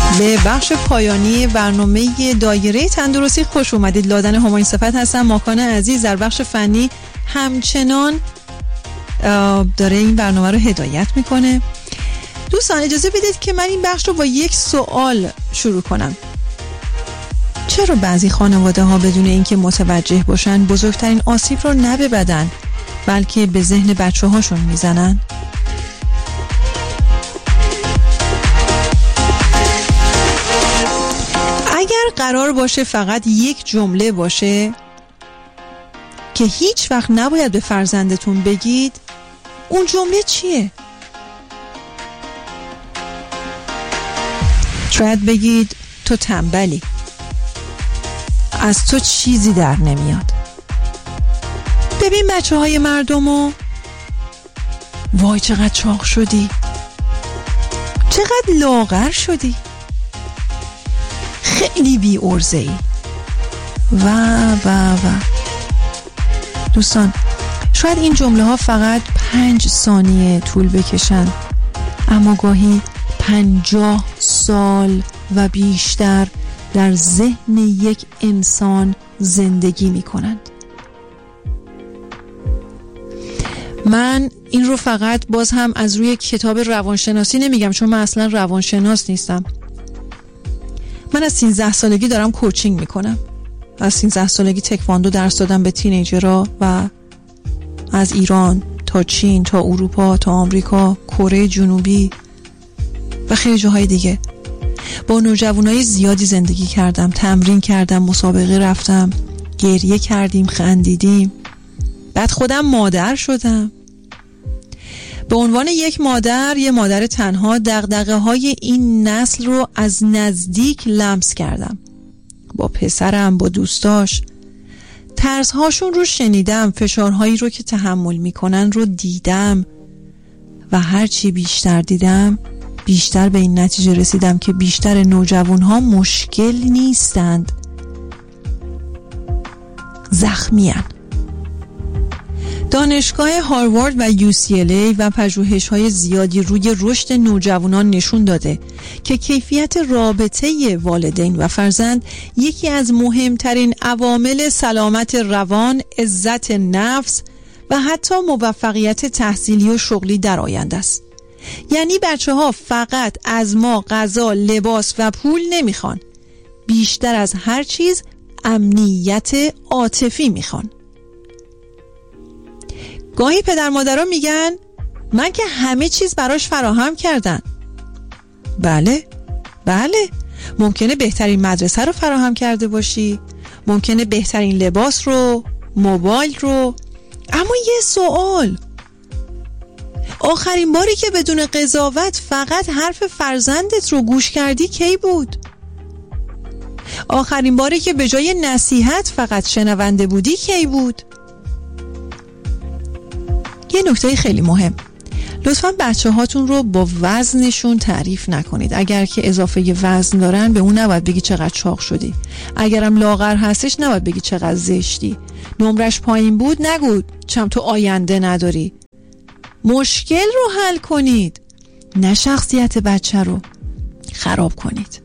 به بخش پایانی برنامه دایره تندرستی خوش اومدید. لادن همایون صفت هستم. ماکان عزیز در بخش فنی همچنان داره این برنامه رو هدایت میکنه. دوستان اجازه بدید که من این بخش رو با یک سوال شروع کنم. چرا بعضی خانواده ها بدون اینکه متوجه باشن بزرگترین آسیب رو نه به بدن بلکه به ذهن بچه هاشون میزنن؟ اگر قرار باشه فقط یک جمله باشه که هیچ وقت نباید به فرزندتون بگید، اون جمله چیه؟ شاید بگید تو تنبلی، از تو چیزی در نمیاد. ببین بچه های مردمو، وای چقدر چاق شدی، چقدر لاغر شدی، خیلی بی ارزه ای و دوستان، شاید این جمله ها فقط 5 ثانیه طول بکشن، اما گاهی 50 سال و بیشتر در ذهن یک انسان زندگی می کنند. من این رو فقط باز هم از روی کتاب روانشناسی نمیگم، چون من اصلا روانشناس نیستم. من از 13 سالگی دارم کوچینگ میکنم. از 13 سالگی تکواندو درس دادم به تینیجرها و از ایران تا چین تا اروپا تا آمریکا، کره جنوبی و خیلی جاهای دیگه. با نوجوانای زیادی زندگی کردم، تمرین کردم، مسابقه رفتم، گریه کردیم، خندیدیم. بعد خودم مادر شدم. به عنوان یک مادر، یه مادر تنها، دغدغه‌های این نسل رو از نزدیک لمس کردم. با پسرم، با دوستاش، ترس‌هاشون رو شنیدم، فشارهایی رو که تحمل میکنن رو دیدم و هرچی بیشتر دیدم بیشتر به این نتیجه رسیدم که بیشتر نوجوان‌ها مشکل نیستند، زخمی‌اند. دانشگاه هاروارد و UCLA و پژوهش‌های زیادی روی رشد نوجوانان نشون داده که کیفیت رابطه والدین و فرزند یکی از مهمترین عوامل سلامت روان، عزت نفس و حتی موفقیت تحصیلی و شغلی در آینده است. یعنی بچه‌ها فقط از ما غذا، لباس و پول نمیخوان، بیشتر از هر چیز امنیت عاطفی میخوان. گاهی پدر مادرها میگن من که همه چیز براش فراهم کردن. بله، ممکنه بهترین مدرسه رو فراهم کرده باشی، ممکنه بهترین لباس رو، موبایل رو، اما یه سوال، آخرین باری که بدون قضاوت فقط حرف فرزندت رو گوش کردی کی بود؟ آخرین باری که به جای نصیحت فقط شنونده بودی کی بود؟ یه نکته خیلی مهم، لطفاً بچه هاتون رو با وزنشون تعریف نکنید. اگر که اضافه وزن دارن به اون نباید بگی چقدر چاق شدی. اگرم لاغر هستش نباید بگی چقدر زشتی. نمرش پایین بود نگو چم تو آینده نداری. مشکل رو حل کنید، نه شخصیت بچه رو خراب کنید.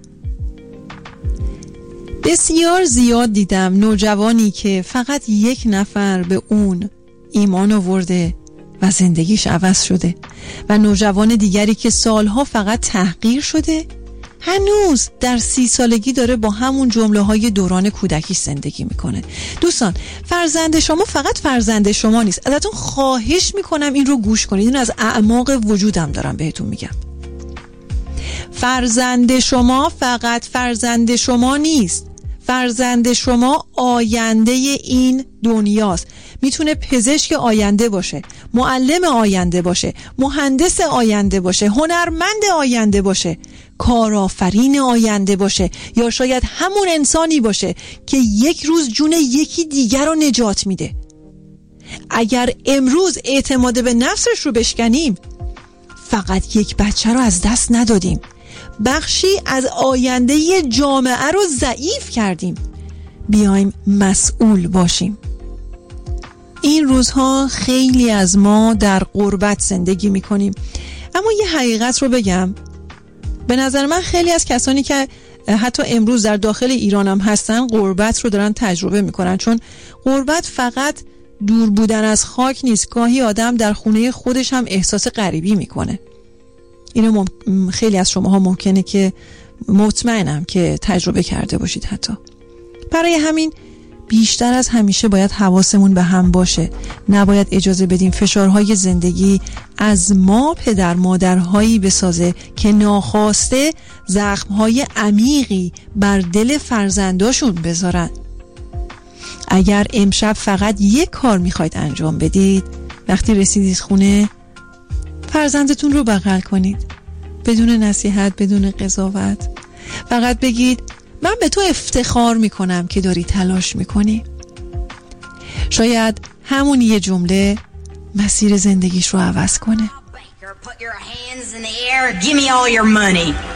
بسیار زیاد دیدم نوجوانی که فقط یک نفر به اون ایمان آورده و زندگیش عوض شده و نوجوان دیگری که سالها فقط تحقیر شده هنوز در 30 سالگی داره با همون جمله های دوران کودکی زندگی میکنه. دوستان، فرزند شما فقط فرزند شما نیست. ازتون خواهش میکنم این رو گوش کنید. این از اعماق وجودم دارم بهتون میگم. فرزند شما فقط فرزند شما نیست. فرزند شما آینده این دنیاست. میتونه پزشک آینده باشه، معلم آینده باشه، مهندس آینده باشه، هنرمند آینده باشه، کارآفرین آینده باشه، یا شاید همون انسانی باشه که یک روز جون یکی دیگر رو نجات میده. اگر امروز اعتماد به نفسش رو بشکنیم، فقط یک بچه رو از دست ندادیم، بخشی از آینده جامعه رو ضعیف کردیم. بیایم مسئول باشیم. این روزها خیلی از ما در غربت زندگی میکنیم، اما یه حقیقت رو بگم، به نظر من خیلی از کسانی که حتی امروز در داخل ایران هم هستن غربت رو دارن تجربه میکنن، چون غربت فقط دور بودن از خاک نیست، گاهی آدم در خونه خودش هم احساس غریبی میکنه. اینو خیلی از شماها ممکنه که مطمئنم که تجربه کرده باشید. حتی برای همین بیشتر از همیشه باید حواسمون به هم باشه. نباید اجازه بدیم فشارهای زندگی از ما پدر مادرهایی بسازه که ناخواسته زخمهای عمیقی بر دل فرزنداشون بذارن. اگر امشب فقط یک کار میخواید انجام بدید، وقتی رسیدید خونه فرزندتون رو بغل کنید، بدون نصیحت، بدون قضاوت. فقط بگید من به تو افتخار میکنم که داری تلاش میکنی. شاید همون یه جمله مسیر زندگیش رو عوض کنه. Put your hands in the air, give me all your money.